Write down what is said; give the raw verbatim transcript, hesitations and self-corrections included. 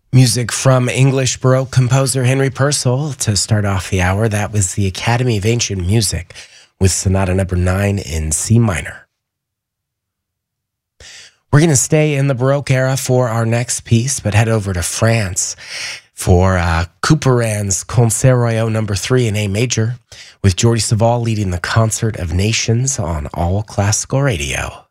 Music from English Baroque composer Henry Purcell to start off the hour. That was the Academy of Ancient Music with Sonata Number nine in C minor. We're going to stay in the Baroque era for our next piece, but head over to France for uh, Couperin's Concert Royal Number three in A major, with Jordi Savall leading the Concert of Nations on All Classical Radio.